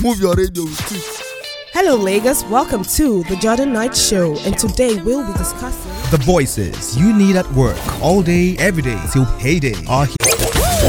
move your radio with it. Hello, Lagos. Welcome to the Jordan Knight Show, and today we'll be discussing the voices you need at work all day, every day till payday are here.